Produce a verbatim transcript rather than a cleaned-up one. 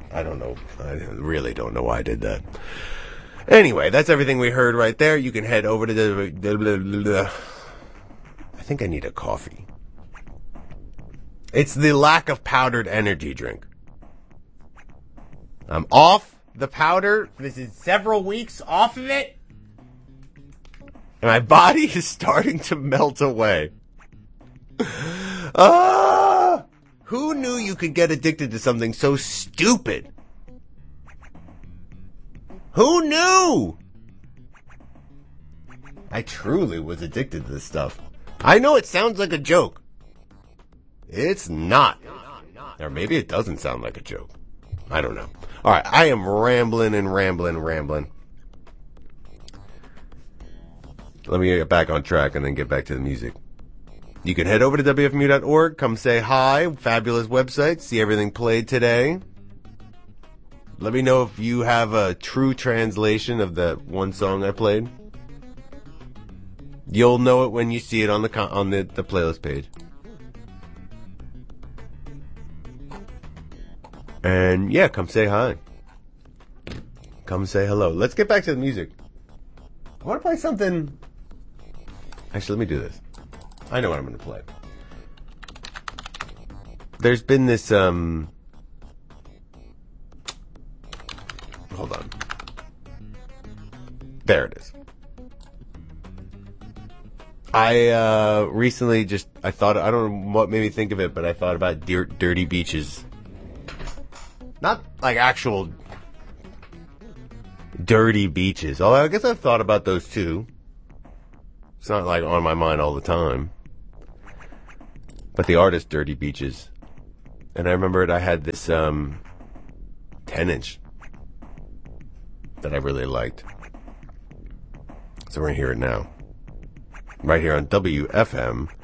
I don't know. I really don't know why I did that. Anyway, that's everything we heard right there. You can head over to the... I think I need a coffee. It's the lack of powdered energy drink. I'm off the powder. This is several weeks off of it. And my body is starting to melt away. Ah! Who knew you could get addicted to something so stupid? Who knew? I truly was addicted to this stuff. I know it sounds like a joke. It's not. Or maybe it doesn't sound like a joke. I don't know. Alright, I am rambling and rambling and rambling. Let me get back on track and then get back to the music. You can head over to W F M U dot org, come say hi, fabulous website, see everything played today. Let me know if you have a true translation of that one song I played. You'll know it when you see it on the on the, the playlist page. And yeah, come say hi. Come say hello. Let's get back to the music. I want to play something... Actually, let me do this. I know what I'm going to play. There's been this, um... Hold on. There it is. I, uh, recently just, I thought, I don't know what made me think of it, but I thought about dir- dirty beaches. Not like actual dirty beaches. Although I guess I've thought about those too. It's not like on my mind all the time. But the artist Dirty Beaches. And I remembered I had this um, ten inch that I really liked. So we're going to hear it now. Right here on W F M